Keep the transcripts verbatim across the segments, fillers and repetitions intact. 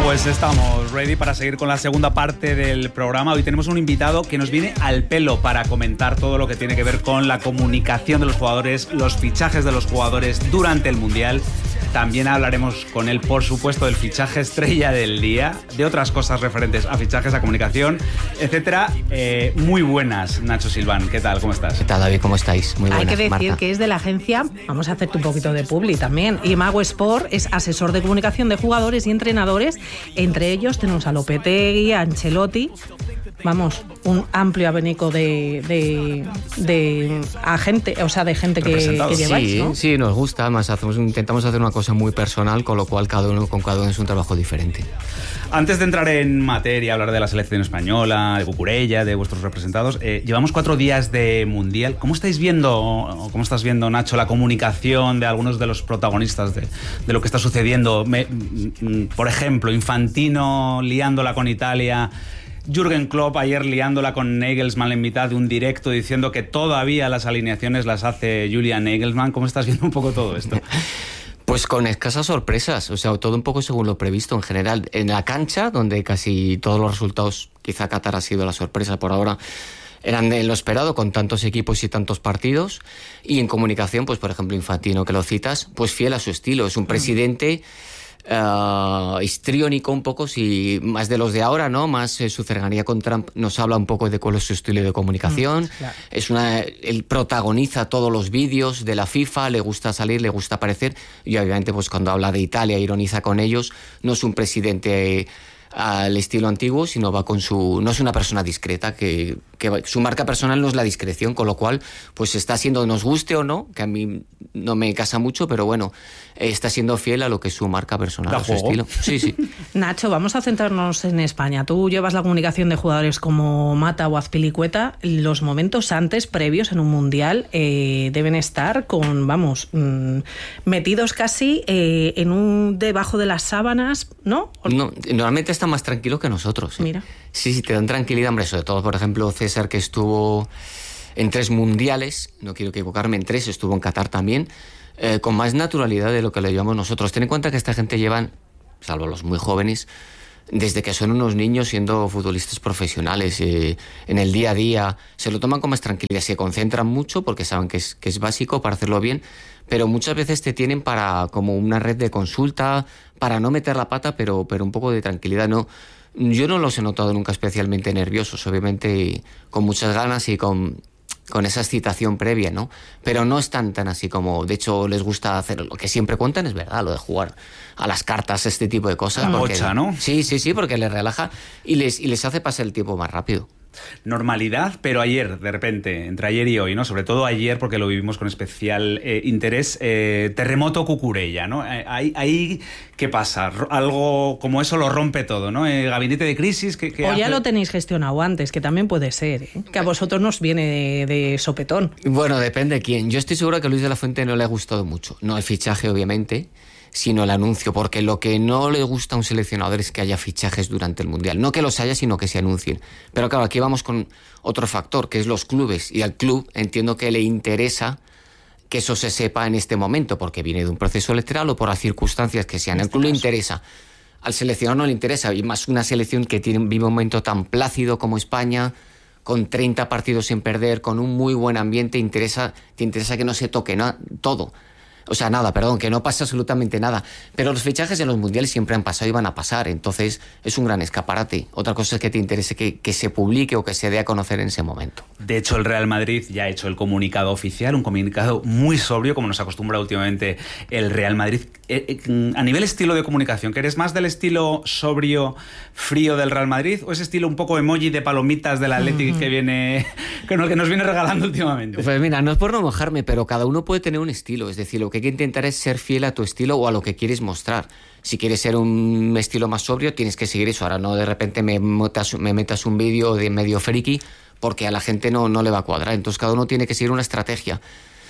Pues estamos ready para seguir con la segunda parte del programa. Hoy tenemos un invitado que nos viene al pelo para comentar todo lo que tiene que ver con la comunicación de los jugadores, los fichajes de los jugadores durante el Mundial. También hablaremos con él, por supuesto, del fichaje estrella del día, de otras cosas referentes a fichajes, a comunicación, etcétera. Eh, muy buenas, Nacho Silván. ¿Qué tal? ¿Cómo estás? ¿Qué tal, David? ¿Cómo estáis? Muy buenas, Hay que decir Marta. que es de la agencia, vamos a hacerte un poquito de publi también, Imago Sport es asesor de comunicación de jugadores y entrenadores. Entre ellos tenemos a Lopetegui, a Ancelotti. Vamos, un amplio abanico de, de, de agente, o sea, de gente que, que lleváis, sí, ¿no? Sí, nos gusta. Además, hacemos, intentamos hacer una cosa muy personal, con lo cual cada uno con cada uno es un trabajo diferente. Antes de entrar en materia, hablar de la selección española, de Cucurella, de vuestros representados, eh, llevamos cuatro días de Mundial. ¿Cómo estáis viendo, cómo estás viendo, Nacho, la comunicación de algunos de los protagonistas de, de lo que está sucediendo? Me, por ejemplo, Infantino liándola con Italia, Jürgen Klopp ayer liándola con Nagelsmann en mitad de un directo diciendo que todavía las alineaciones las hace Julian Nagelsmann. ¿Cómo estás viendo un poco todo esto? Pues con escasas sorpresas, o sea, todo un poco según lo previsto en general. En la cancha, donde casi todos los resultados, quizá Qatar ha sido la sorpresa por ahora, eran de lo esperado con tantos equipos y tantos partidos. Y en comunicación, pues por ejemplo Infantino, que lo citas, pues fiel a su estilo. Es un presidente Uh, histriónico un poco, si más de los de ahora, ¿no? Más eh, su cercanía con Trump nos habla un poco de cuál es su estilo de comunicación. Mm, claro. Es una, él protagoniza todos los vídeos de la FIFA, le gusta salir, le gusta aparecer, y obviamente pues cuando habla de Italia ironiza con ellos. No es un presidente eh, al estilo antiguo, sino va con su, no es una persona discreta, que, que su marca personal no es la discreción, con lo cual pues está siendo, nos guste o no, que a mí no me casa mucho, pero bueno, está siendo fiel a lo que es su marca personal, a su estilo. Sí, sí. Nacho, vamos a centrarnos en España. Tú llevas la comunicación de jugadores como Mata o Azpilicueta. Los momentos antes, previos en un mundial, eh, deben estar con, vamos, mmm, metidos casi eh, en un debajo de las sábanas, ¿no? No, normalmente están más tranquilos que nosotros. ¿eh? Mira. Sí, sí, te dan tranquilidad, hombre, sobre todo, por ejemplo, César, que estuvo en tres mundiales, no quiero equivocarme, en tres, estuvo en Qatar también, eh, con más naturalidad de lo que le llevamos nosotros. Ten en cuenta que esta gente llevan, salvo los muy jóvenes, desde que son unos niños siendo futbolistas profesionales, eh, en el día a día, se lo toman con más tranquilidad, se concentran mucho porque saben que es, que es básico para hacerlo bien, pero muchas veces te tienen para como una red de consulta, para no meter la pata, pero, pero un poco de tranquilidad, ¿no? Yo no los he notado nunca especialmente nerviosos, obviamente con muchas ganas y con... con esa excitación previa, ¿no? Pero no están tan así como, de hecho, les gusta hacer lo que siempre cuentan, es verdad, lo de jugar a las cartas, este tipo de cosas. La porque, bocha, ¿no? Sí, sí, sí, porque les relaja y les, y les hace pasar el tiempo más rápido. Normalidad, pero ayer, de repente, entre ayer y hoy, ¿no? Sobre todo ayer, porque lo vivimos con especial eh, interés, eh, terremoto Cucurella, ¿no? Eh, ahí, ahí, ¿qué pasa? Algo como eso lo rompe todo, ¿no? Eh, gabinete de crisis, ¿qué, qué O hace? ya lo tenéis gestionado antes, que también puede ser, ¿eh? Que a vosotros nos viene de, de sopetón. Bueno, depende de quién. Yo estoy seguro que a Luis de la Fuente no le ha gustado mucho. No el fichaje, obviamente, sino el anuncio, porque lo que no le gusta a un seleccionador es que haya fichajes durante el Mundial. No que los haya, sino que se anuncien. Pero claro, aquí vamos con otro factor, que es los clubes. Y al club entiendo que le interesa que eso se sepa en este momento, porque viene de un proceso electoral o por las circunstancias que sean. Al club le interesa. Al seleccionador no le interesa. Y más una selección que tiene, vive un momento tan plácido como España, con treinta partidos sin perder, con un muy buen ambiente, interesa, te interesa que no se toque ¿no? todo. O sea, nada, perdón, que no pasa absolutamente nada. Pero los fichajes en los mundiales siempre han pasado y van a pasar. Entonces, es un gran escaparate. Otra cosa es que te interese que, que se publique o que se dé a conocer en ese momento. De hecho, el Real Madrid ya ha hecho el comunicado oficial, un comunicado muy sobrio, como nos acostumbra últimamente el Real Madrid. Eh, eh, a nivel estilo de comunicación, ¿que eres más del estilo sobrio, frío del Real Madrid o ese estilo un poco emoji de palomitas del Athletic mm-hmm. que viene que nos, que nos viene regalando últimamente? Pues mira, no es por no mojarme, pero cada uno puede tener un estilo. Es decir, lo que hay que intentar es ser fiel a tu estilo o a lo que quieres mostrar. Si quieres ser un estilo más sobrio, tienes que seguir eso. Ahora no de repente me metas, me metas un vídeo de medio friki, porque a la gente no, no le va a cuadrar. Entonces cada uno tiene que seguir una estrategia.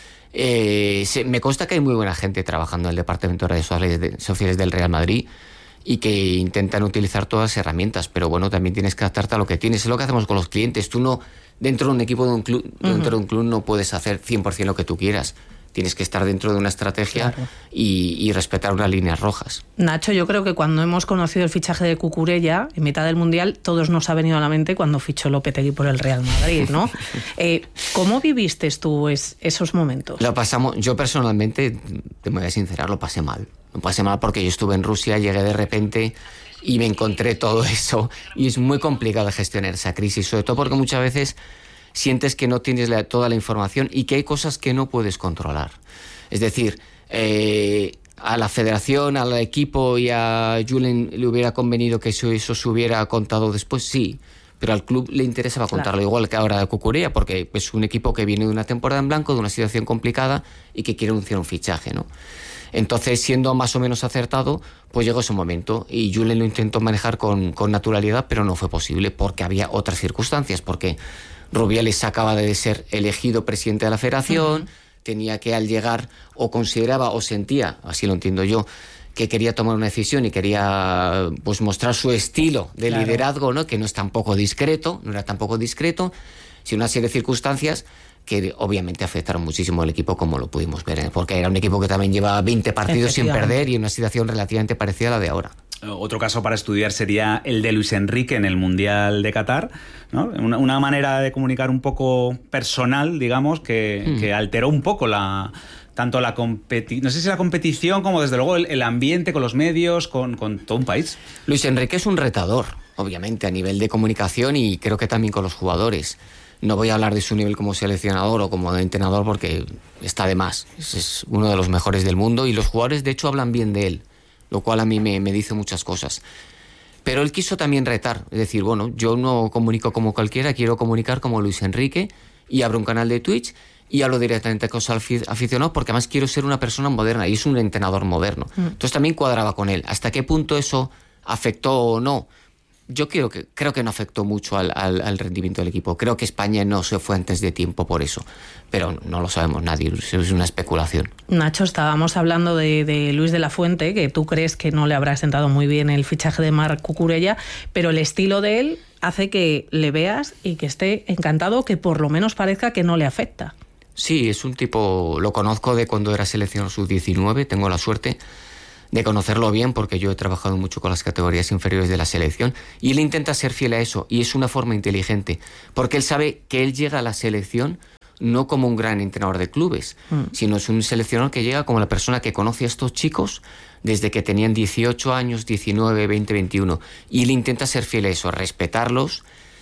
Eh, se, me consta que hay muy buena gente trabajando en el departamento de redes sociales, de, sociales del Real Madrid y que intentan utilizar todas las herramientas, pero bueno, también tienes que adaptarte a lo que tienes. Es lo que hacemos con los clientes. Tú no, dentro de un equipo de un club, uh-huh. dentro de un club no puedes hacer cien por ciento lo que tú quieras. Tienes que estar dentro de una estrategia claro. y, y respetar unas líneas rojas. Nacho, yo creo que cuando hemos conocido el fichaje de Cucurella, en mitad del Mundial, todos nos ha venido a la mente cuando fichó Lopetegui por el Real Madrid, ¿no? eh, ¿Cómo viviste tú es, esos momentos? Lo pasamos, yo personalmente, te voy a sincerar, lo pasé mal. Lo pasé mal porque yo estuve en Rusia, llegué de repente y me encontré todo eso. Y es muy complicado gestionar esa crisis, sobre todo porque muchas veces sientes que no tienes la, toda la información y que hay cosas que no puedes controlar. Es decir, eh, a la federación, al equipo y a Julen le hubiera convenido que eso, eso se hubiera contado después, sí, pero al club le interesaba contarlo, claro. Igual que ahora de Cucurella, porque es un equipo que viene de una temporada en blanco, de una situación complicada y que quiere anunciar un fichaje, ¿no? Entonces, siendo más o menos acertado, pues llegó ese momento y Julen lo intentó manejar con, con naturalidad, pero no fue posible porque había otras circunstancias, porque Rubiales acaba de ser elegido presidente de la federación, uh-huh. tenía que al llegar o consideraba o sentía, así lo entiendo yo, que quería tomar una decisión y quería pues mostrar su estilo de claro. liderazgo, ¿no? Que no es tampoco discreto, no era tampoco discreto, sino una serie de circunstancias que obviamente afectaron muchísimo al equipo, como lo pudimos ver, ¿eh? Porque era un equipo que también llevaba veinte partidos sin perder y en una situación relativamente parecida a la de ahora. Otro caso para estudiar sería el de Luis Enrique en el Mundial de Qatar, ¿no? Una, una manera de comunicar un poco personal, digamos, que, mm. que alteró un poco la tanto la competición, no sé si la competición, como desde luego el, el ambiente con los medios, con, con todo un país. Luis Enrique es un retador, obviamente, a nivel de comunicación y creo que también con los jugadores. No voy a hablar de su nivel como seleccionador o como entrenador porque está de más. Es, es uno de los mejores del mundo y los jugadores, de hecho, hablan bien de él, lo cual a mí me, me dice muchas cosas. Pero él quiso también retar, es decir, bueno, yo no comunico como cualquiera, quiero comunicar como Luis Enrique y abro un canal de Twitch y hablo directamente con los aficionados porque además quiero ser una persona moderna y es un entrenador moderno. Mm. Entonces también cuadraba con él. ¿Hasta qué punto eso afectó o no? Yo creo que, creo que no afectó mucho al, al, al rendimiento del equipo. Creo que España no se fue antes de tiempo por eso. Pero no lo sabemos nadie, es una especulación. Nacho, estábamos hablando de, de Luis de la Fuente, que tú crees que no le habrá sentado muy bien el fichaje de Marc Cucurella, pero el estilo de él hace que le veas y que esté encantado, que por lo menos parezca que no le afecta. Sí, es un tipo, lo conozco de cuando era seleccionado sub diecinueve, tengo la suerte de conocerlo bien porque yo he trabajado mucho con las categorías inferiores de la selección y él intenta ser fiel a eso y es una forma inteligente porque él sabe que él llega a la selección no como un gran entrenador de clubes, mm. sino es un seleccionador que llega como la persona que conoce a estos chicos desde que tenían dieciocho años, diecinueve, veinte, veintiuno y él intenta ser fiel a eso, respetarlos,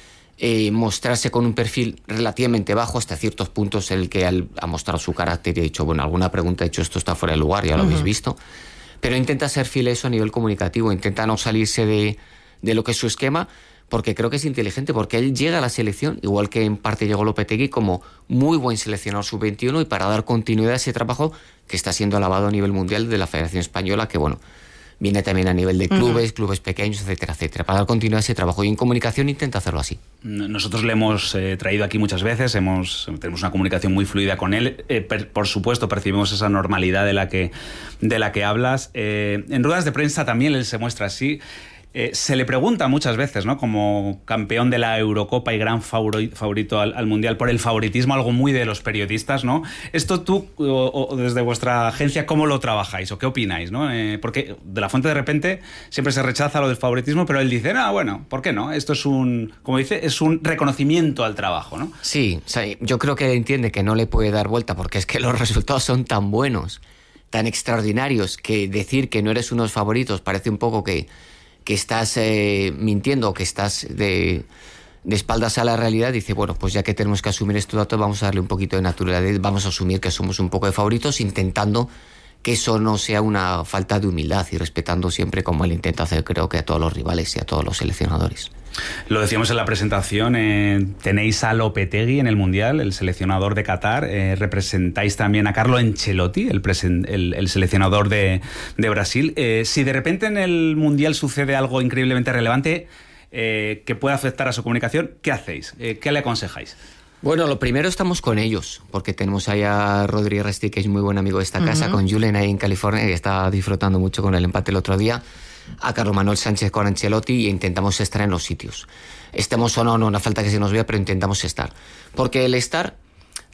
eh, mostrarse con un perfil relativamente bajo hasta ciertos puntos en el que él ha mostrado su carácter y ha dicho, bueno, alguna pregunta ha dicho esto está fuera de lugar, ya lo uh-huh. habéis visto. Pero intenta ser fiel a eso a nivel comunicativo, intenta no salirse de, de lo que es su esquema, porque creo que es inteligente, porque él llega a la selección, igual que en parte llegó Lopetegui, como muy buen seleccionador sub veintiuno y para dar continuidad a ese trabajo que está siendo alabado a nivel mundial de la Federación Española, que bueno, viene también a nivel de clubes, uh-huh. clubes pequeños, etcétera, etcétera, para dar continuidad a ese trabajo. Y en comunicación intenta hacerlo así. Nosotros le hemos eh, traído aquí muchas veces, hemos, tenemos una comunicación muy fluida con él. Eh, per, por supuesto, percibimos esa normalidad de la que, de la que hablas. Eh, en ruedas de prensa también él se muestra así. Eh, se le pregunta muchas veces, ¿no? Como campeón de la Eurocopa y gran favorito al, al Mundial por el favoritismo, algo muy de los periodistas, ¿no? Esto tú, o, o desde vuestra agencia, ¿cómo lo trabajáis o qué opináis, ¿no? Eh, porque de la Fuente de repente siempre se rechaza lo del favoritismo, pero él dice, ah, bueno, ¿por qué no? Esto es un, como dice, es un reconocimiento al trabajo, ¿no? Sí, o sea, yo creo que entiende que no le puede dar vuelta porque es que los resultados son tan buenos, tan extraordinarios, que decir que no eres unos favoritos parece un poco que que estás eh, mintiendo, que estás de, de espaldas a la realidad, dice, bueno, pues ya que tenemos que asumir estos datos, vamos a darle un poquito de naturalidad, vamos a asumir que somos un poco de favoritos, intentando que eso no sea una falta de humildad y respetando siempre, como él intenta hacer, creo que a todos los rivales y a todos los seleccionadores. Lo decíamos en la presentación, eh, tenéis a Lopetegui en el Mundial, el seleccionador de Qatar, eh, representáis también a Carlo Ancelotti, el, presen, el, el seleccionador de, de Brasil. Eh, si de repente en el Mundial sucede algo increíblemente relevante eh, que pueda afectar a su comunicación, ¿qué hacéis? Eh, ¿Qué le aconsejáis? Bueno, lo primero estamos con ellos, porque tenemos ahí a Rodri Resti, que es muy buen amigo de esta casa, uh-huh. con Julen ahí en California, que está disfrutando mucho con el empate el otro día, a Carlos Manuel Sánchez con Ancelotti, e intentamos estar en los sitios. Estemos o no, no, no falta que se nos vea, pero intentamos estar. Porque el estar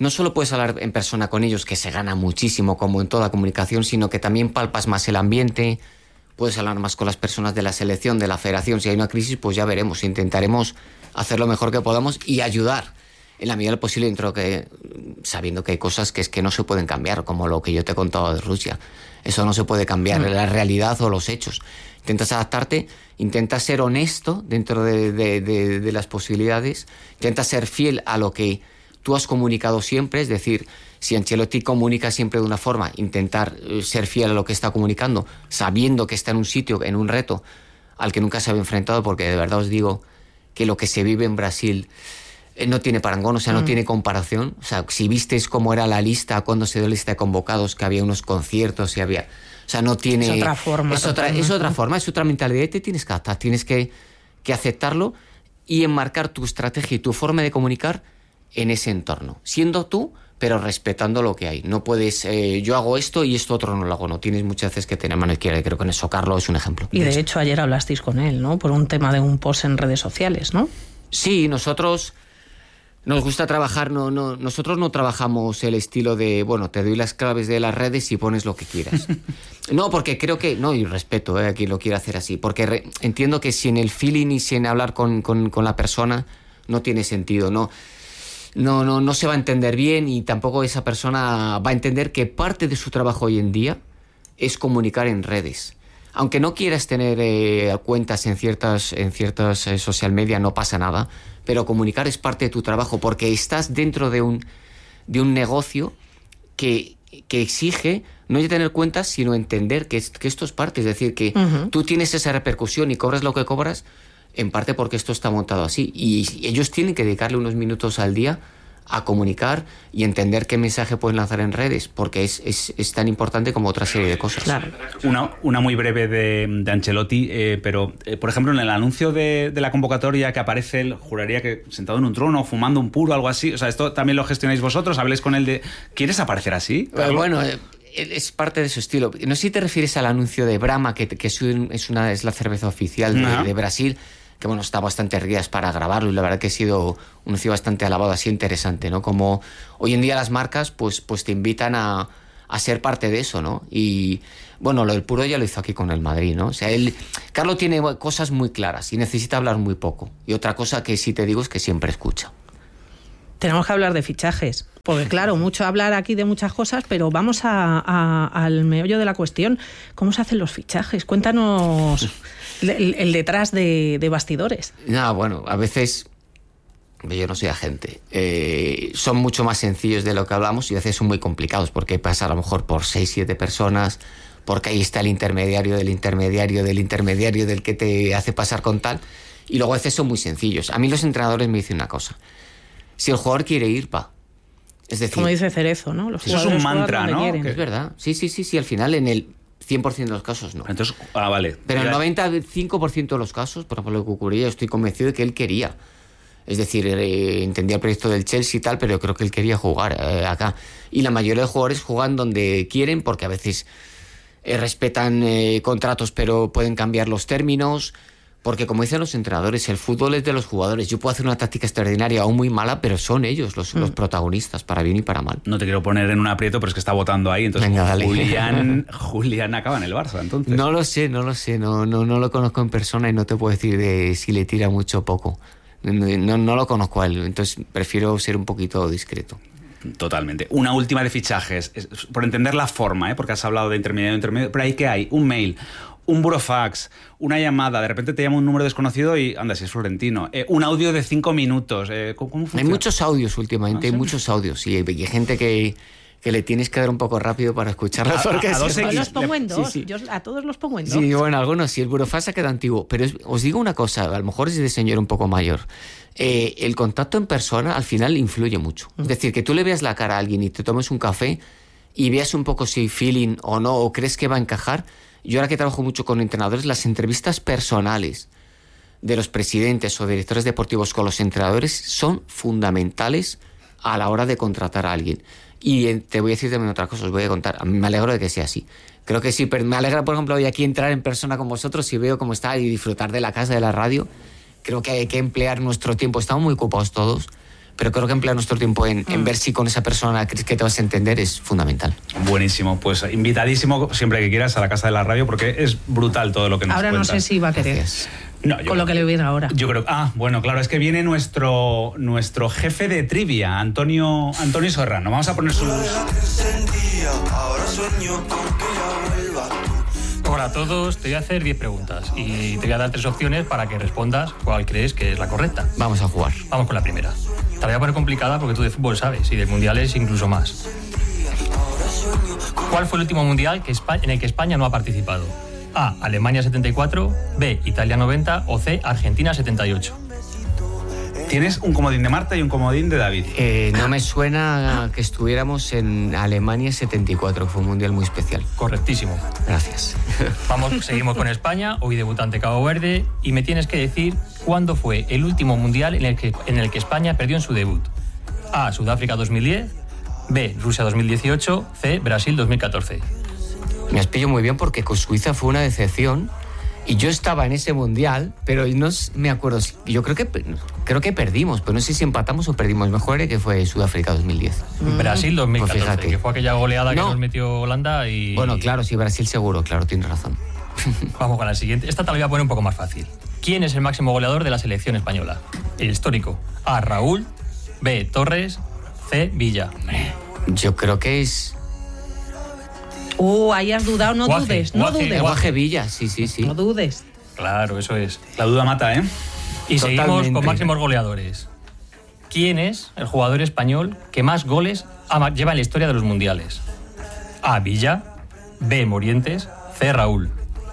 no solo puedes hablar en persona con ellos, que se gana muchísimo como en toda comunicación, sino que también palpas más el ambiente, puedes hablar más con las personas de la selección, de la federación. Si hay una crisis, pues ya veremos, intentaremos hacer lo mejor que podamos y ayudar en la medida de lo posible, dentro que, sabiendo que hay cosas que es que no se pueden cambiar, como lo que yo te he contado de Rusia. Eso no se puede cambiar, mm. la realidad o los hechos. Intentas adaptarte, intentas ser honesto dentro de, de, de, de las posibilidades, intentas ser fiel a lo que tú has comunicado siempre, es decir, si Ancelotti comunica siempre de una forma, intentar ser fiel a lo que está comunicando, sabiendo que está en un sitio, en un reto al que nunca se había enfrentado, porque de verdad os digo que lo que se vive en Brasil no tiene parangón, o sea, no mm. tiene comparación. O sea, si visteis cómo era la lista cuando se dio la lista de convocados, que había unos conciertos y había... O sea, no tiene... Es otra forma. Es otra, es otra forma, es otra mentalidad y te tienes que adaptar, tienes que, que aceptarlo y enmarcar tu estrategia y tu forma de comunicar en ese entorno. Siendo tú, pero respetando lo que hay. No puedes, eh, yo hago esto y esto otro no lo hago. No, tienes muchas veces que tener mano izquierda y creo que en eso Carlos es un ejemplo. Y de hecho ayer hablasteis con él, ¿no? Por un tema de un post en redes sociales, ¿no? Sí, nosotros... Nos gusta trabajar, no, no, nosotros no trabajamos el estilo de, bueno, te doy las claves de las redes y pones lo que quieras. No, porque creo que, no, y respeto eh, a quien lo quiera hacer así, porque re, entiendo que sin el feeling y sin hablar con, con, con la persona no tiene sentido, no, no, no, no se va a entender bien y tampoco esa persona va a entender que parte de su trabajo hoy en día es comunicar en redes. Aunque no quieras tener eh, cuentas en ciertas, en ciertas eh, social media, no pasa nada, pero comunicar es parte de tu trabajo porque estás dentro de un, de un negocio que, que exige no ya tener cuentas, sino entender que, es, que esto es parte. Es decir, que uh-huh. tú tienes esa repercusión y cobras lo que cobras, en parte porque esto está montado así. Y ellos tienen que dedicarle unos minutos al día a comunicar y entender qué mensaje pueden lanzar en redes, porque es, es, es tan importante como otra serie de cosas. Claro. Una, una muy breve de, de Ancelotti, eh, pero, eh, por ejemplo, en el anuncio de, de la convocatoria que aparece él, juraría que sentado en un trono, fumando un puro, algo así. O sea, esto también lo gestionáis vosotros, habléis con él de... ¿Quieres aparecer así? Pues bueno, eh, es parte de su estilo. No sé si te refieres al anuncio de Brahma, que, que es, una, es la cerveza oficial de, de Brasil, que bueno, está bastante días para grabarlo y la verdad que ha sido un anuncio bastante alabado, así interesante, ¿no? Como hoy en día las marcas pues, pues te invitan a, a ser parte de eso, ¿no? Y bueno, lo del puro ya lo hizo aquí con el Madrid, ¿no? O sea, él, Carlos tiene cosas muy claras y necesita hablar muy poco. Y otra cosa que sí te digo es que siempre escucha. Tenemos que hablar de fichajes, porque claro, mucho hablar aquí de muchas cosas, pero vamos a, a, al meollo de la cuestión. ¿Cómo se hacen los fichajes? Cuéntanos el, el detrás de, de bastidores. No, bueno, a veces, yo no soy agente, eh, son mucho más sencillos de lo que hablamos y a veces son muy complicados, porque pasa a lo mejor por seis, siete personas, porque ahí está el intermediario del intermediario del intermediario del que te hace pasar con tal, y luego a veces son muy sencillos. A mí los entrenadores me dicen una cosa: si el jugador quiere ir, va. Es decir, como dice Cerezo, ¿no? Los eso es un mantra, ¿no? Que es verdad. Sí, sí, sí, sí. Al final, en el cien por ciento de los casos, no. Entonces, ah, vale. Pero en el noventa y cinco por ciento de los casos, por ejemplo, lo que ocurría, estoy convencido de que él quería. Es decir, eh, entendía el proyecto del Chelsea y tal, pero yo creo que él quería jugar eh, acá. Y la mayoría de jugadores juegan donde quieren, porque a veces eh, respetan eh, contratos, pero pueden cambiar los términos. Porque, como dicen los entrenadores, el fútbol es de los jugadores. Yo puedo hacer una táctica extraordinaria o muy mala, pero son ellos los, mm. los protagonistas, para bien y para mal. No te quiero poner en un aprieto, pero es que está votando ahí. Entonces, venga, dale. Julián, Julián acaba en el Barça, entonces. No lo sé, no lo sé. No, no, no lo conozco en persona y no te puedo decir de si le tira mucho o poco. No, no, no lo conozco a él, entonces prefiero ser un poquito discreto. Totalmente. Una última de fichajes, por entender la forma, ¿eh? Porque has hablado de intermediario, intermediario, pero ahí ¿qué hay? Un mail, un burofax, una llamada, de repente te llama un número desconocido y anda, si es Florentino, eh, un audio de cinco minutos, eh, ¿cómo, ¿cómo funciona? Hay muchos audios últimamente, ¿Ah, sí? hay muchos audios, y hay, hay gente que, que le tienes que dar un poco rápido para escucharlos. A, porque a, a dos Yo los pongo en dos, sí, sí. Yo a todos los pongo en dos. Sí, bueno, algunos sí, el burofax ha quedado antiguo, pero es, os digo una cosa, a lo mejor es de señor un poco mayor. Eh, el contacto en persona al final influye mucho. Es decir, que tú le veas la cara a alguien y te tomes un café y veas un poco si hay feeling o no, o crees que va a encajar. Yo ahora que trabajo mucho con entrenadores, las entrevistas personales de los presidentes o directores deportivos con los entrenadores son fundamentales a la hora de contratar a alguien. Y eh, te voy a decir también otra cosa, os voy a contar. A mí me alegro de que sea así. Creo que sí, pero me alegra, por ejemplo, hoy aquí entrar en persona con vosotros y veo cómo está y disfrutar de la casa, de la radio. Creo que hay que emplear nuestro tiempo. Estamos muy ocupados todos, pero creo que emplear nuestro tiempo en, en ver si con esa persona crees que te vas a entender es fundamental. Buenísimo, pues invitadísimo siempre que quieras a la Casa de la Radio, porque es brutal todo lo que nos Ahora cuentas. no sé si va a querer. No, yo con lo que le viene ahora. Yo creo. Ah, bueno, claro, es que viene nuestro, nuestro jefe de trivia, Antonio, Antonio Serrano. Vamos a poner sus. Hola a todos, te voy a hacer diez preguntas y te voy a dar tres opciones para que respondas cuál crees que es la correcta. Vamos a jugar. Vamos con la primera. Te la voy a poner complicada porque tú de fútbol sabes y de mundiales incluso más. ¿Cuál fue el último mundial que España, en el que España no ha participado? A. Alemania setenta y cuatro, B. Italia noventa o C. Argentina setenta y ocho. Tienes un comodín de Marta y un comodín de David. Eh, no me suena que estuviéramos en Alemania setenta y cuatro, que fue un mundial muy especial. Correctísimo. Gracias. Vamos, seguimos con España, hoy debutante Cabo Verde, y me tienes que decir cuándo fue el último mundial en el que, en el que España perdió en su debut. A. Sudáfrica dos mil diez, B. Rusia dos mil dieciocho, C. Brasil dos mil catorce. Me has pillado muy bien porque con Suiza fue una decepción y yo estaba en ese mundial, pero no me acuerdo. Yo creo que creo que perdimos, pero no sé si empatamos o perdimos. Mejor era que fue Sudáfrica dos mil diez. Mm. Brasil dos mil catorce, pues que fue aquella goleada no. que nos metió Holanda y... Bueno, claro, sí, Brasil seguro, claro, tienes razón. Vamos con la siguiente. Esta te la voy a poner un poco más fácil. ¿Quién es el máximo goleador de la selección española? El histórico. A. Raúl, B. Torres, C. Villa. Yo creo que es... Uh, ahí has dudado, no Guaje, dudes, no Guaje, dudes. Guaje Villa, sí, sí, sí. No dudes. Claro, eso es. La duda mata, ¿eh? Y Totalmente. seguimos con máximos goleadores. ¿Quién es el jugador español que más goles ha- lleva en la historia de los mundiales? A. Villa, B. Morientes, C. Raúl.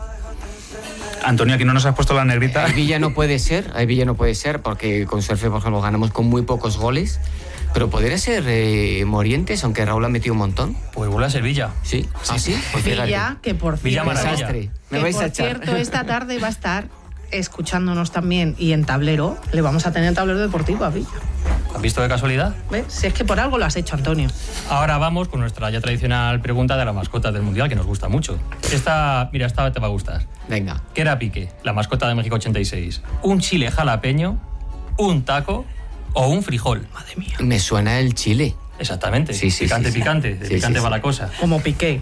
Antonio, aquí no nos has puesto la negrita. Ahí Villa no puede ser, ahí Villa no puede ser, porque con Surfe, por ejemplo, ganamos con muy pocos goles. Pero podría ser eh, Morientes, aunque Raúl ha metido un montón. Pues vuelve a ser Villa. Sí. ¿Ah, sí? Pues fíjate. Villa, que por Villa cierto, Maravilla. Desastre. Me que vais por a echar. cierto, esta tarde va a estar escuchándonos también y en tablero. Le vamos a tener tablero deportivo a Villa. ¿Has visto de casualidad? ¿Ves? Si es que por algo lo has hecho, Antonio. Ahora vamos con nuestra ya tradicional pregunta de la mascota del mundial, que nos gusta mucho. Esta, mira, esta te va a gustar. Venga. ¿Qué era Piqué, la mascota de México ochenta y seis? ¿Un chile jalapeño, un taco o un frijol? Madre mía. Me suena el Chile. Exactamente. Sí, sí, picante, sí, sí. picante. De Sí, picante sí, va sí. la cosa. Como Piqué.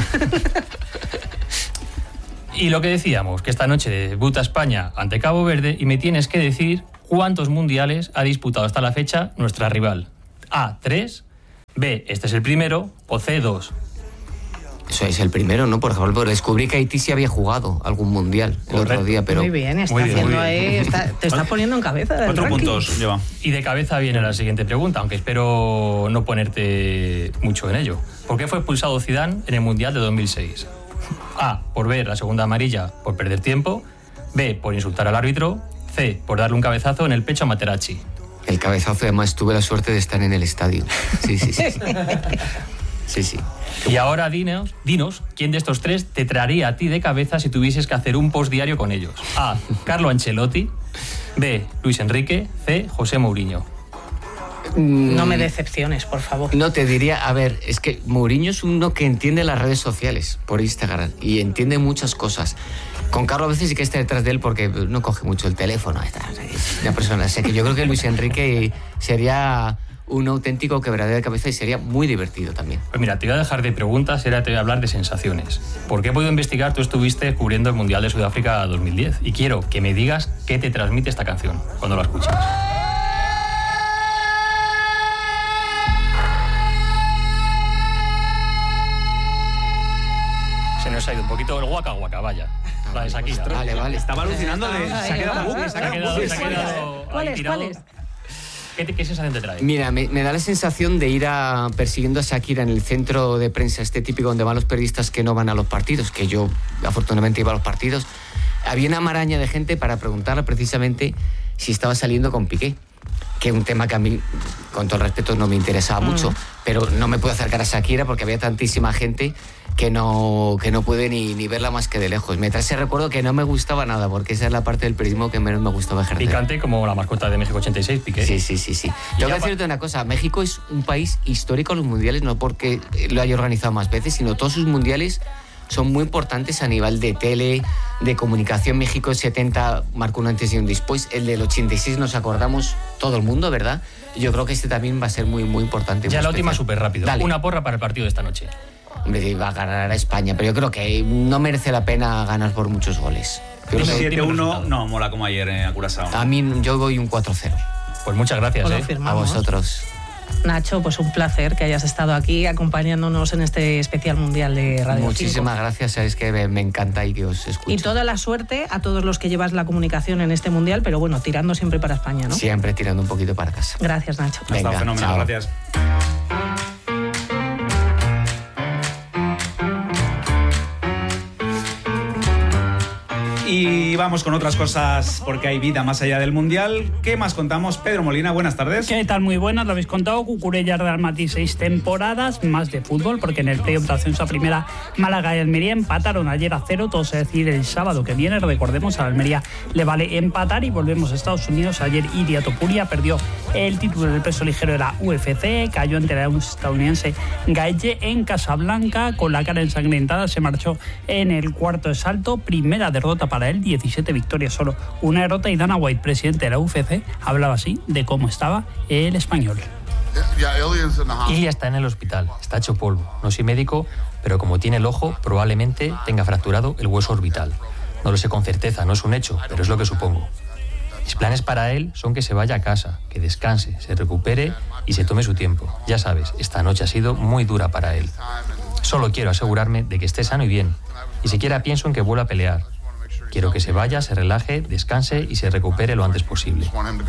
Y lo que decíamos, que esta noche debuta España ante Cabo Verde y me tienes que decir cuántos mundiales ha disputado hasta la fecha nuestra rival. A, tres, B, este es el primero, o C, dos. Eso es el primero, ¿no? Por ejemplo, descubrí que Haití sí había jugado algún mundial el Correcto. otro día, pero... Muy bien, está Muy bien, haciendo muy bien. ahí. está- te estás poniendo en cabeza del Cuatro ranking. puntos lleva. Y de cabeza viene la siguiente pregunta, aunque espero no ponerte mucho en ello. ¿Por qué fue expulsado Zidane en el Mundial de dos mil seis? A, por ver la segunda amarilla por perder tiempo. B, por insultar al árbitro. C, por darle un cabezazo en el pecho a Materazzi. El cabezazo, además, tuve la suerte de estar en el estadio. Sí, sí, sí. Sí, sí. sí. Y ahora dinos, dinos, ¿quién de estos tres te traería a ti de cabeza si tuvieses que hacer un post diario con ellos? A, Carlo Ancelotti. B, Luis Enrique. C, José Mourinho. No me decepciones, por favor. No te diría, a ver, es que Mourinho es uno que entiende las redes sociales por Instagram y entiende muchas cosas. Con Carlos a veces sí que está detrás de él porque no coge mucho el teléfono. Es una persona, o sea que yo creo que Luis Enrique sería un auténtico quebradero de cabeza y sería muy divertido también. Pues mira, te voy a dejar de preguntas y ahora te voy a hablar de sensaciones. Porque he podido investigar, tú estuviste cubriendo el Mundial de Sudáfrica dos mil diez y quiero que me digas qué te transmite esta canción cuando la escuchas. Se nos ha ido un poquito el guaca guaca, vaya. La de Shakira. Vale, vale. Estaba alucinando de. Se ha quedado bucle, se Se ha ha quedado quedado, bucle. se ha quedado ahí ¿Cuáles? tirado. ¿Cuáles? ¿Qué, te- ¿Qué sensación te trae? Mira, me, me da la sensación de ir a, persiguiendo a Shakira en el centro de prensa, este típico donde van los periodistas que no van a los partidos, que yo afortunadamente iba a los partidos. Había una maraña de gente para preguntarle precisamente si estaba saliendo con Piqué, que es un tema que a mí, con todo el respeto, no me interesaba Mm. mucho, pero no me pude acercar a Shakira porque había tantísima gente que no, que no pude ni, ni verla más que de lejos. Me trae ese recuerdo que no me gustaba nada, porque esa es la parte del periodismo que menos me gustaba ejercer. Picante como la mascota de México ochenta y seis, Piqué. Sí, sí, sí, sí. Y Tengo ya que pa- decirte una cosa, México es un país histórico en los mundiales, no porque lo haya organizado más veces, sino todos sus mundiales son muy importantes a nivel de tele, de comunicación. México setenta marcó un antes y un después. El del ochenta y seis nos acordamos todo el mundo, ¿verdad? Yo creo que este también va a ser muy, muy importante. Ya muy la última especial. súper rápido. Dale. Una porra para el partido de esta noche. Hombre, va a ganar a España, pero yo creo que no merece la pena ganar por muchos goles. Yo creo que- siete uno no mola como ayer en Curazao. a mí yo doy un cuatro cero. Pues muchas gracias, Pues lo ¿eh? A firmamos. vosotros. Nacho, pues un placer que hayas estado aquí acompañándonos en este especial mundial de Radio Muchísimas cinco. gracias, sabes que me, me encanta y que os escucho. Y toda la suerte a todos los que llevas la comunicación en este mundial, pero bueno, tirando siempre para España, ¿no? Siempre tirando un poquito para casa. Gracias, Nacho. Ha estado Venga, fenomenal, chao. gracias. Y vamos con otras cosas porque hay vida más allá del Mundial. ¿Qué más contamos? Pedro Molina, buenas tardes. ¿Qué tal? Muy buenas, lo habéis contado. Cucurella, Real Madrid, seis temporadas más de fútbol, porque en el playoff de ascenso a primera, Málaga y Almería empataron ayer a cero. Todo se decide el sábado que viene. Recordemos, a Almería le vale empatar y volvemos a Estados Unidos. Ayer Iria Topuria perdió el título del peso ligero de la U F C, cayó ante el estadounidense Gaethje en Casablanca. Con la cara ensangrentada se marchó en el cuarto de salto. Primera derrota para él, diecisiete victorias, solo una derrota. Y Dana White, presidente de la U F C, hablaba así de cómo estaba el español. Ilia está en el hospital, está hecho polvo. No soy médico, pero como tiene el ojo, probablemente tenga fracturado el hueso orbital. No lo sé con certeza, no es un hecho, pero es lo que supongo. Mis planes para él son que se vaya a casa, que descanse, se recupere y se tome su tiempo. Ya sabes, esta noche ha sido muy dura para él. Solo quiero asegurarme de que esté sano y bien. Y siquiera pienso en que vuelva a pelear. Quiero que se vaya, se relaje, descanse y se recupere lo antes posible.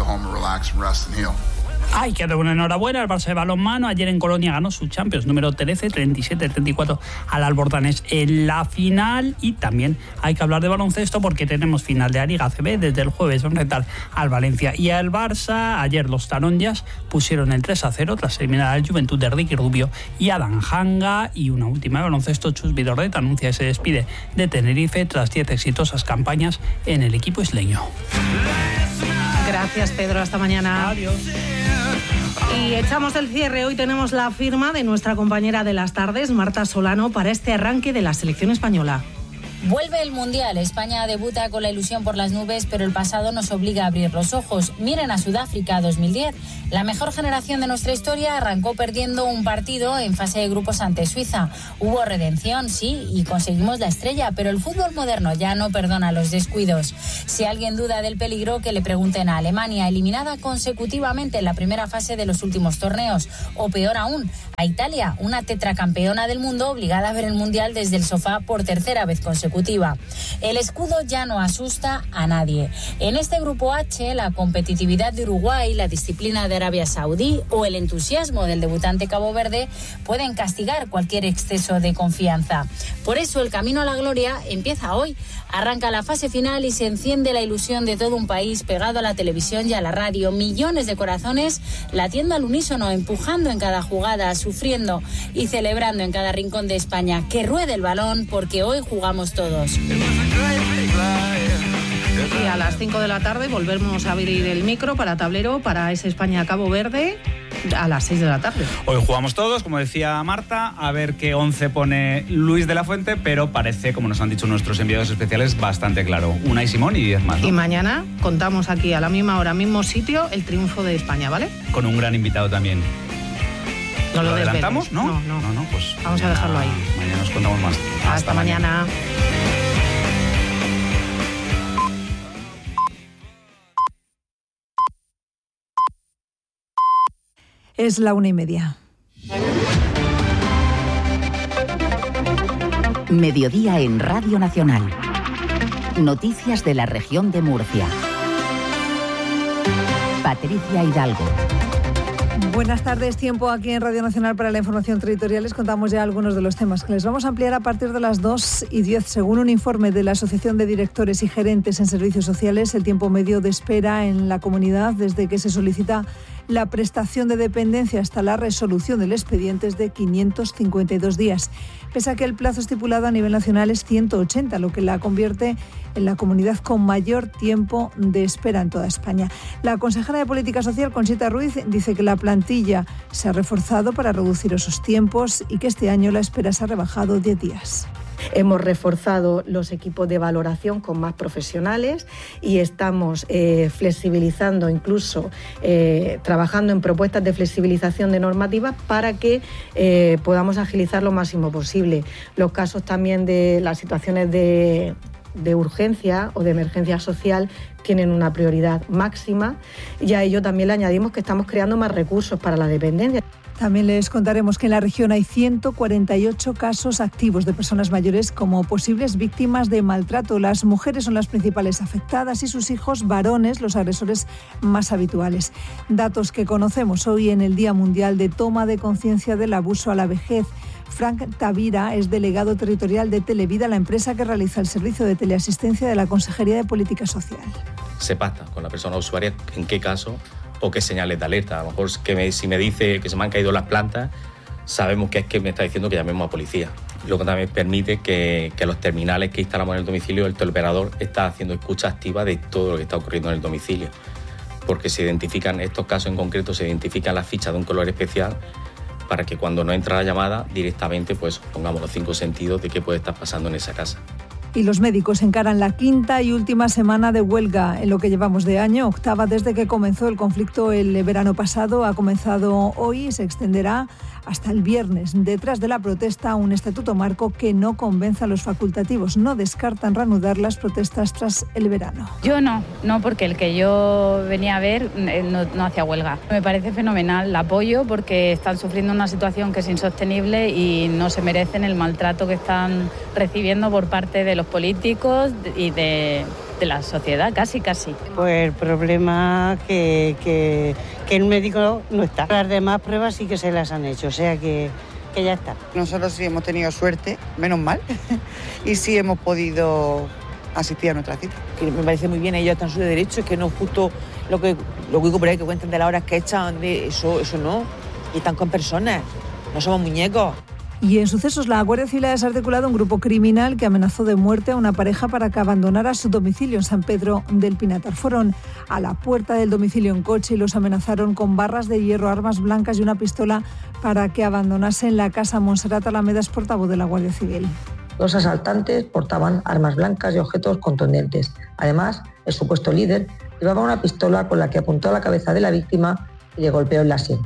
Hay que dar una enhorabuena al Barça de balonmano. Ayer en Colonia ganó su Champions número trece, treinta y siete treinta y cuatro al Albordanés en la final. Y también hay que hablar de baloncesto porque tenemos final de la Liga A C B. Desde el jueves van a enfrentar al Valencia y al Barça. Ayer los Taronjas pusieron el tres a cero tras eliminar al Juventud de Ricky Rubio y Adam Hanga. Y una última de baloncesto, Chus Vidorret anuncia que se despide de Tenerife tras diez exitosas campañas en el equipo isleño. Gracias, Pedro. Hasta mañana. Adiós. Y echamos el cierre. Hoy tenemos la firma de nuestra compañera de las tardes, Marta Solano, para este arranque de la selección española. Vuelve el Mundial. España debuta con la ilusión por las nubes, pero el pasado nos obliga a abrir los ojos. Miren a Sudáfrica dos mil diez. La mejor generación de nuestra historia arrancó perdiendo un partido en fase de grupos ante Suiza. Hubo redención, sí, y conseguimos la estrella, pero el fútbol moderno ya no perdona los descuidos. Si alguien duda del peligro, que le pregunten a Alemania, eliminada consecutivamente en la primera fase de los últimos torneos. O peor aún, a Italia, una tetracampeona del mundo obligada a ver el Mundial desde el sofá por tercera vez consecutiva. El escudo ya no asusta a nadie. En este grupo H, la competitividad de Uruguay, la disciplina de Arabia Saudí o el entusiasmo del debutante Cabo Verde pueden castigar cualquier exceso de confianza. Por eso el camino a la gloria empieza hoy. Arranca la fase final y se enciende la ilusión de todo un país pegado a la televisión y a la radio. Millones de corazones latiendo al unísono, empujando en cada jugada, sufriendo y celebrando en cada rincón de España. Que ruede el balón porque hoy jugamos todos. Y a las cinco de la tarde volvemos a abrir el micro para tablero para ese España-Cabo Verde a las seis de la tarde. Hoy jugamos todos, como decía Marta, a ver qué once pone Luis de la Fuente, pero parece, como nos han dicho nuestros enviados especiales, bastante claro. Unai Simón y diez más, ¿no? Y mañana contamos aquí a la misma hora, mismo sitio, el triunfo de España, ¿vale? Con un gran invitado también. No lo, ¿Lo desveles. adelantamos? ¿No? No, no. no, no, pues Vamos mañana, a dejarlo ahí. Mañana os contamos más. Hasta, Hasta mañana. mañana. Es la una y media. Mediodía en Radio Nacional. Noticias de la región de Murcia. Patricia Hidalgo. Buenas tardes, tiempo aquí en Radio Nacional para la información territorial. Les contamos ya algunos de los temas que les vamos a ampliar a partir de las dos y diez. Según un informe de la Asociación de Directores y Gerentes en Servicios Sociales, el tiempo medio de espera en la comunidad desde que se solicita la prestación de dependencia hasta la resolución del expediente es de quinientos cincuenta y dos días, pese a que el plazo estipulado a nivel nacional es ciento ochenta, lo que la convierte en la comunidad con mayor tiempo de espera en toda España. La consejera de Política Social, Conxita Ruiz, dice que la plantilla se ha reforzado para reducir esos tiempos y que este año la espera se ha rebajado diez días. Hemos reforzado los equipos de valoración con más profesionales y estamos eh, flexibilizando, incluso eh, trabajando en propuestas de flexibilización de normativas para que eh, podamos agilizar lo máximo posible. Los casos también de las situaciones de, de urgencia o de emergencia social tienen una prioridad máxima y a ello también le añadimos que estamos creando más recursos para la dependencia. También les contaremos que en la región hay ciento cuarenta y ocho casos activos de personas mayores como posibles víctimas de maltrato. Las mujeres son las principales afectadas y sus hijos varones los agresores más habituales. Datos que conocemos hoy en el Día Mundial de Toma de Conciencia del Abuso a la Vejez. Frank Tavira es delegado territorial de Televida, la empresa que realiza el servicio de teleasistencia de la Consejería de Política Social. Se pacta con la persona usuaria en qué caso o qué señales de alerta. A lo mejor que me, si me dice que se me han caído las plantas, sabemos que es que me está diciendo que llamemos a policía. Luego también permite que, que los terminales que instalamos en el domicilio, el teleoperador está haciendo escucha activa de todo lo que está ocurriendo en el domicilio. Porque se identifican, estos casos en concreto, se identifican las fichas de un color especial para que cuando no entra la llamada, directamente pues pongamos los cinco sentidos de qué puede estar pasando en esa casa. Y los médicos encaran la quinta y última semana de huelga en lo que llevamos de año, octava desde que comenzó el conflicto el verano pasado. Ha comenzado hoy y se extenderá hasta el viernes. Detrás de la protesta, un estatuto marco que no convence a los facultativos. No descartan reanudar las protestas tras el verano. Yo no, no, porque el que yo venía a ver no, no hacía huelga. Me parece fenomenal, la apoyo porque están sufriendo una situación que es insostenible y no se merecen el maltrato que están recibiendo por parte de los políticos y de, de la sociedad, casi, casi. Pues el problema que, que, que el médico no está. Las demás pruebas sí que se las han hecho, o sea que, que ya está. Nosotros sí hemos tenido suerte, menos mal, y sí hemos podido asistir a nuestra cita. Que me parece muy bien, ellos están en su derecho, es que no es justo lo que lo que por ahí que cuentan de las horas que echan, de eso, eso no. Y están con personas, no somos muñecos. Y en sucesos, la Guardia Civil ha desarticulado un grupo criminal que amenazó de muerte a una pareja para que abandonara su domicilio en San Pedro del Pinatar. Fueron a la puerta del domicilio en coche y los amenazaron con barras de hierro, armas blancas y una pistola para que abandonasen la casa. Montserrat Alameda es portavoz de la Guardia Civil. Los asaltantes portaban armas blancas y objetos contundentes. Además, el supuesto líder llevaba una pistola con la que apuntó a la cabeza de la víctima y le golpeó en la sien.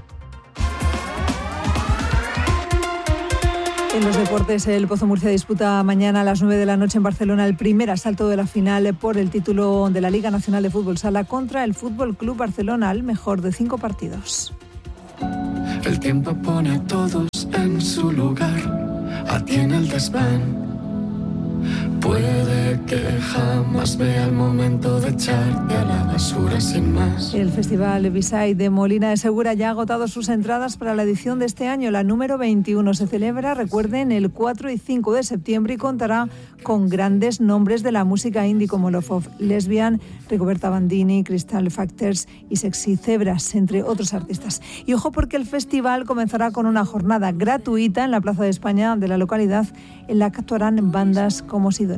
En los deportes, el Pozo Murcia disputa mañana a las nueve de la noche en Barcelona el primer asalto de la final por el título de la Liga Nacional de Fútbol Sala contra el Fútbol Club Barcelona, al mejor de cinco partidos. El tiempo pone a todos en su lugar, a ti en el desván. Puede que jamás vea el momento de echarte a la basura sin más. El Festival B-Side de Molina de Segura ya ha agotado sus entradas para la edición de este año. La número veintiuno se celebra, recuerden, el cuatro y cinco de septiembre y contará con grandes nombres de la música indie como Love of Lesbian, Rigoberta Bandini, Crystal Factors y Sexy Zebras, entre otros artistas. Y ojo porque el festival comenzará con una jornada gratuita en la Plaza de España de la localidad, en la que actuarán bandas como Sidoní.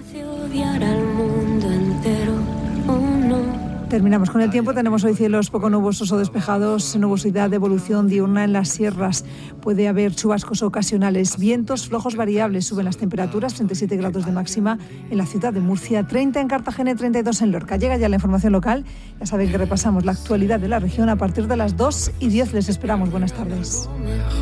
Terminamos con el tiempo. Tenemos hoy cielos poco nubosos o despejados, nubosidad de evolución diurna en las sierras. Puede haber chubascos ocasionales, vientos flojos variables. Suben las temperaturas, treinta y siete grados de máxima en la ciudad de Murcia, treinta en Cartagena y treinta y dos en Lorca. Llega ya la información local. Ya saben que repasamos la actualidad de la región a partir de las dos y diez. Les esperamos. Buenas tardes.